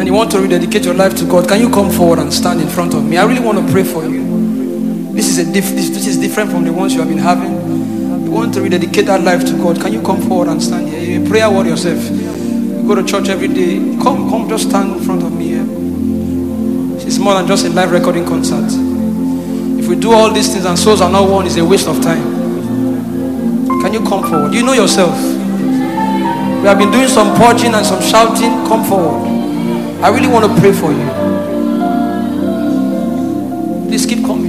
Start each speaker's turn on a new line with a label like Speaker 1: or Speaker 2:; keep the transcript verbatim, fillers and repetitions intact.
Speaker 1: and you want to rededicate your life to God, can you come forward and stand in front of me? I really want to pray for you. This is a diff- this, this is different from the ones you have been having. You want to rededicate that life to God. Can you come forward and stand here? You're a prayer word yourself. You go to church every day. Come, come, just stand in front of me here. It's more than just a live recording concert. If we do all these things and souls are not won, it's a waste of time. Can you come forward? You know yourself. We have been doing some purging and some shouting. Come forward. I really want to pray for you. Please keep coming.